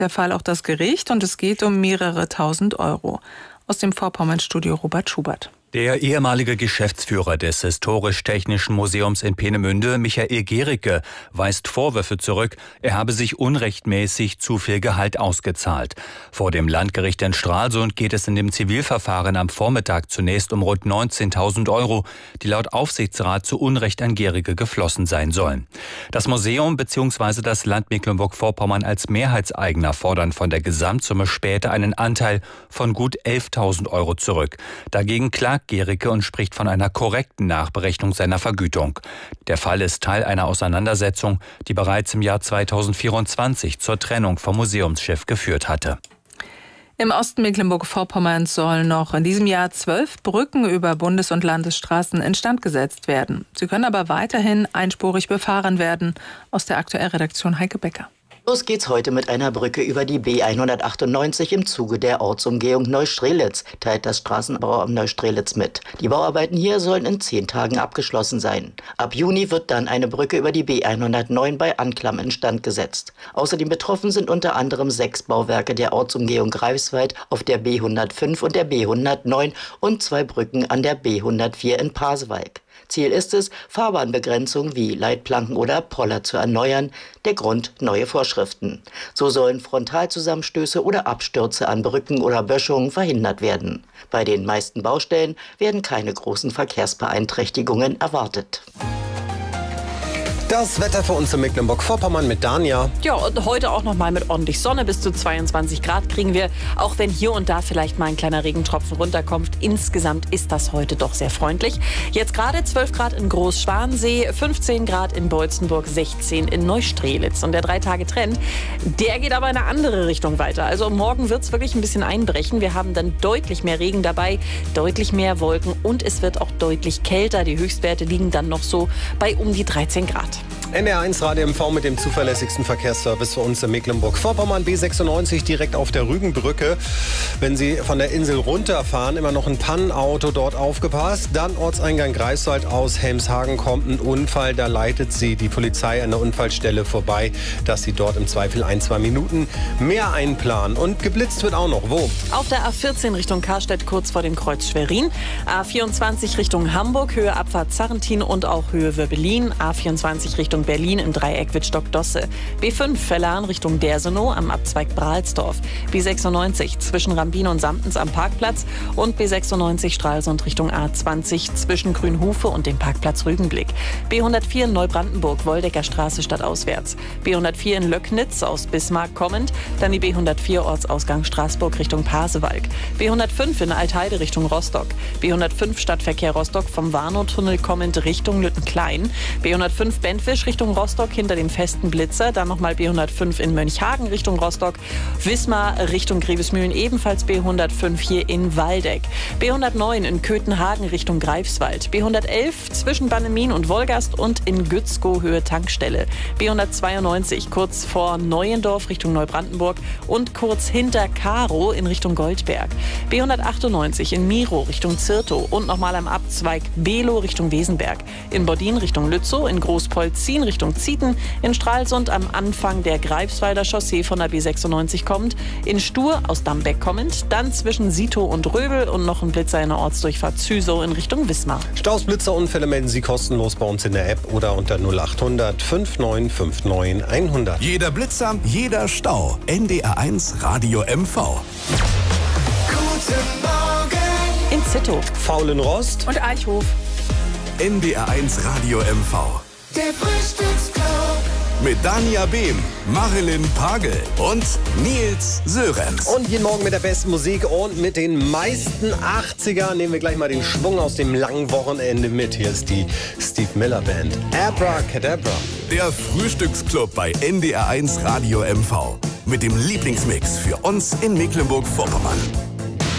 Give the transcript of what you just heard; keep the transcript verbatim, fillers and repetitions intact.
der Fall auch das Gericht und es geht um mehrere tausend Euro. Aus dem Vorpommern-Studio Robert Schubert. Der ehemalige Geschäftsführer des Historisch-Technischen Museums in Peenemünde, Michael Gericke, weist Vorwürfe zurück, er habe sich unrechtmäßig zu viel Gehalt ausgezahlt. Vor dem Landgericht in Stralsund geht es in dem Zivilverfahren am Vormittag zunächst um rund neunzehntausend Euro, die laut Aufsichtsrat zu Unrecht an Gericke geflossen sein sollen. Das Museum bzw. das Land Mecklenburg-Vorpommern als Mehrheitseigner fordern von der Gesamtsumme später einen Anteil von gut elftausend Euro zurück. Dagegen klagt Gericke und spricht von einer korrekten Nachberechnung seiner Vergütung. Der Fall ist Teil einer Auseinandersetzung, die bereits im Jahr zweitausendvierundzwanzig zur Trennung vom Museumschef geführt hatte. Im Osten Mecklenburg-Vorpommerns sollen noch in diesem Jahr zwölf Brücken über Bundes- und Landesstraßen instand gesetzt werden. Sie können aber weiterhin einspurig befahren werden. Aus der Aktuellredaktion Heike Becker. Los geht's heute mit einer Brücke über die B hundertachtundneunzig im Zuge der Ortsumgehung Neustrelitz, teilt das Straßenbauamt Neustrelitz mit. Die Bauarbeiten hier sollen in zehn Tagen abgeschlossen sein. Ab Juni wird dann eine Brücke über die B hundertneun bei Anklam instand gesetzt. Außerdem betroffen sind unter anderem sechs Bauwerke der Ortsumgehung Greifswald auf der B hundertfünf und der B hundertneun und zwei Brücken an der B hundertvier in Pasewalk. Ziel ist es, Fahrbahnbegrenzungen wie Leitplanken oder Poller zu erneuern. Der Grund: neue Vorschriften. So sollen Frontalzusammenstöße oder Abstürze an Brücken oder Böschungen verhindert werden. Bei den meisten Baustellen werden keine großen Verkehrsbeeinträchtigungen erwartet. Das Wetter für uns in Mecklenburg-Vorpommern mit Dania. Ja, und heute auch noch mal mit ordentlich Sonne. Bis zu zweiundzwanzig Grad kriegen wir, auch wenn hier und da vielleicht mal ein kleiner Regentropfen runterkommt. Insgesamt ist das heute doch sehr freundlich. Jetzt gerade zwölf Grad in Groß-Schwansee, fünfzehn Grad in Beutzenburg, sechzehn in Neustrelitz. Und der drei-Tage-Trend, der geht aber in eine andere Richtung weiter. Also morgen wird es wirklich ein bisschen einbrechen. Wir haben dann deutlich mehr Regen dabei, deutlich mehr Wolken und es wird auch deutlich kälter. Die Höchstwerte liegen dann noch so bei um die dreizehn Grad. N D R eins Radio M V mit dem zuverlässigsten Verkehrsservice für uns in Mecklenburg-Vorpommern. B sechsundneunzig direkt auf der Rügenbrücke. Wenn Sie von der Insel runterfahren, immer noch ein Pannenauto dort aufgepasst. Dann Ortseingang Greifswald aus Helmshagen kommt ein Unfall. Da leitet Sie die Polizei an der Unfallstelle vorbei, dass Sie dort im Zweifel ein, zwei Minuten mehr einplanen. Und geblitzt wird auch noch. Wo? Auf der A vierzehn Richtung Karstedt kurz vor dem Kreuz Schwerin. A vierundzwanzig Richtung Hamburg, Höhe Abfahrt Zarrentin und auch Höhe Würbelin. A vierundzwanzig Richtung Berlin im Dreieck Wittstock-Dosse. B fünf Verlan Richtung Dersenow am Abzweig Brahlsdorf. B sechsundneunzig zwischen Rambin und Samtens am Parkplatz und B sechsundneunzig Stralsund Richtung A zwanzig zwischen Grünhufe und dem Parkplatz Rügenblick. B hundertvier in Neubrandenburg, Woldecker Straße stadtauswärts. B hundertvier in Löcknitz aus Bismarck kommend, dann die B hundertvier Ortsausgang Straßburg Richtung Pasewalk. B hundertfünf in Altheide Richtung Rostock. B hundertfünf Stadtverkehr Rostock vom Warnow-Tunnel kommend Richtung Lüttenklein. B hundertfünf Bentwisch Richtung Rostock hinter dem festen Blitzer, dann nochmal B hundertfünf in Mönchhagen Richtung Rostock, Wismar Richtung Grevesmühlen ebenfalls B hundertfünf hier in Waldeck, B hundertneun in Köthenhagen Richtung Greifswald, B hundertelf zwischen Bannemin und Wolgast und in Gützkow Höhe Tankstelle, B hundertzweiundneunzig kurz vor Neuendorf Richtung Neubrandenburg und kurz hinter Karow in Richtung Goldberg, B hundertachtundneunzig in Miro Richtung Zirtow und nochmal am Abzweig Below Richtung Wesenberg, in Bodin Richtung Lützow, in Großpolzin Richtung Zieten, in Stralsund am Anfang der Greifswalder Chaussee von der B sechsundneunzig kommend, in Stur aus Dambeck kommend, dann zwischen Sito und Röbel und noch ein Blitzer in der Ortsdurchfahrt Züsow in Richtung Wismar. Staus, Blitzer, Unfälle melden Sie kostenlos bei uns in der App oder unter null achthundert fünfundneunzig neunundfünfzig hundert. Jeder Blitzer, jeder Stau. N D R eins Radio M V. Guten Morgen in Zittow, Faulenrost und Eichhof. N D R eins Radio M V. Der Frühstücksclub Mit Dania Behm, Marilyn Pagel und Nils Sörenz. Und jeden Morgen mit der besten Musik und mit den meisten achtziger nehmen wir gleich mal den Schwung aus dem langen Wochenende mit. Hier ist die Steve Miller Band. Abracadabra. Der Frühstücksclub bei N D R eins Radio M V. Mit dem Lieblingsmix für uns in Mecklenburg-Vorpommern.